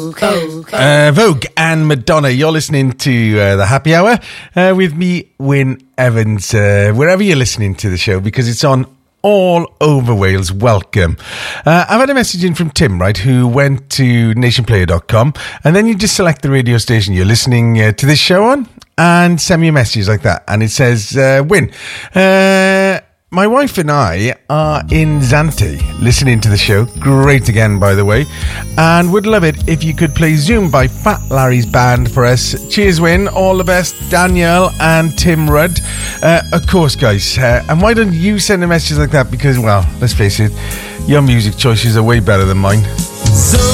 Vogue and Madonna. You're listening to the Happy Hour with me, Wyn Evans, wherever you're listening to the show, because it's on all over Wales. Welcome. I've had a message in from Tim, right, who went to nationplayer.com, and then you just select the radio station you're listening to this show on and send me a message like that, and it says, Wyn, my wife and I are in Zante listening to the show. Great again, by the way. And would love it if you could play Zoom by Fat Larry's band for us. Cheers, Wyn. All the best, Danielle and Tim Rudd. Of course, guys. And why don't you send a message like that? Because, well, let's face it, your music choices are way better than mine.